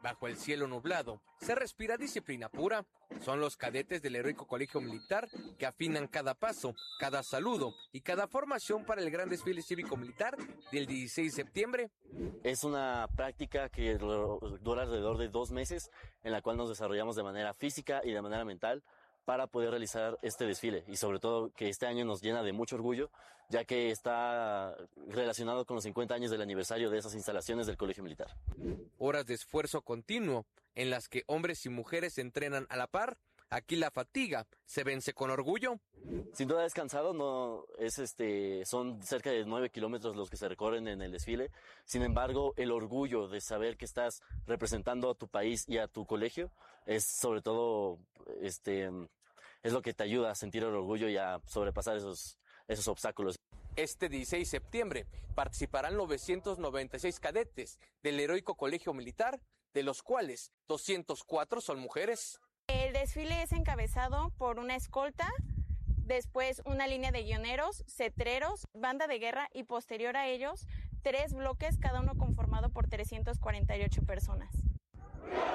Bajo el cielo nublado, se respira disciplina pura. Son los cadetes del Heroico Colegio Militar que afinan cada paso, cada saludo y cada formación para el gran desfile cívico-militar del 16 de septiembre. Es una práctica que dura alrededor de 2 meses, en la cual nos desarrollamos de manera física y de manera mental para poder realizar este desfile, y sobre todo que este año nos llena de mucho orgullo, ya que está relacionado con los 50 años del aniversario de esas instalaciones del Colegio Militar. Horas de esfuerzo continuo, en las que hombres y mujeres se entrenan a la par. Aquí la fatiga se vence con orgullo. Sin duda es cansado, son cerca de 9 kilómetros los que se recorren en el desfile. Sin embargo, el orgullo de saber que estás representando a tu país y a tu colegio es sobre todo, es lo que te ayuda a sentir el orgullo y a sobrepasar esos obstáculos. Este 16 de septiembre participarán 996 cadetes del Heroico Colegio Militar, de los cuales 204 son mujeres. El desfile es encabezado por una escolta, después una línea de guioneros, cetreros, banda de guerra y posterior a ellos 3 bloques, cada uno conformado por 348 personas.